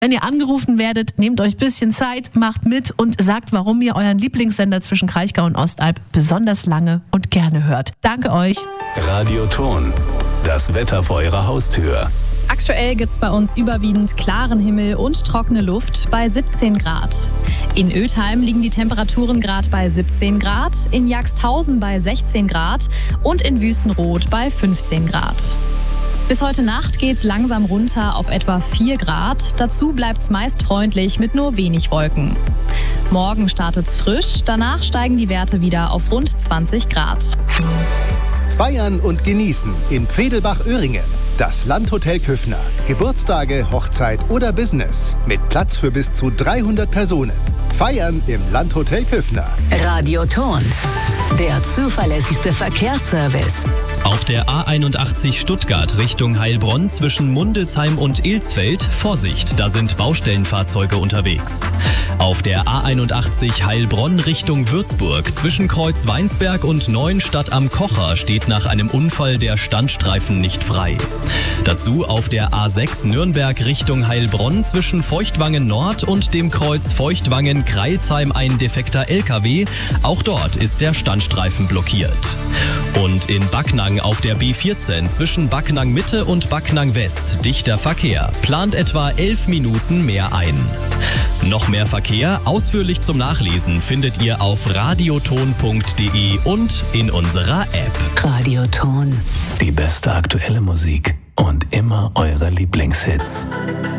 Wenn ihr angerufen werdet, nehmt euch ein bisschen Zeit, macht mit und sagt, warum ihr euren Lieblingssender zwischen Kraichgau und Ostalb besonders lange und gerne hört. Danke euch. Radioton, das Wetter vor eurer Haustür. Aktuell gibt es bei uns überwiegend klaren Himmel und trockene Luft bei 17 Grad. In Ötheim liegen die Temperaturen gerade bei 17 Grad, in Jagsthausen bei 16 Grad und in Wüstenrot bei 15 Grad. Bis heute Nacht geht's langsam runter auf etwa 4 Grad. Dazu bleibt's meist freundlich mit nur wenig Wolken. Morgen startet's frisch, danach steigen die Werte wieder auf rund 20 Grad. Feiern und genießen in Pfedelbach-Öhringen. Das Landhotel Küffner. Geburtstage, Hochzeit oder Business. Mit Platz für bis zu 300 Personen. Feiern im Landhotel Küffner. Radioton, der zuverlässigste Verkehrsservice. Auf der A81 Stuttgart Richtung Heilbronn zwischen Mundelsheim und Ilsfeld, Vorsicht, da sind Baustellenfahrzeuge unterwegs. Auf der A81 Heilbronn Richtung Würzburg zwischen Kreuz Weinsberg und Neuenstadt am Kocher steht nach einem Unfall der Standstreifen nicht frei. Dazu auf der A6 Nürnberg Richtung Heilbronn zwischen Feuchtwangen Nord und dem Kreuz Feuchtwangen-Kreilsheim ein defekter LKW. Auch dort ist der Standstreifen blockiert. Und in Backnang auf der B14 zwischen Backnang Mitte und Backnang West dichter Verkehr. Plant etwa 11 Minuten mehr ein. Noch mehr Verkehr, ausführlich zum Nachlesen, findet ihr auf radioton.de und in unserer App. Radioton. Die beste aktuelle Musik und immer eure Lieblingshits.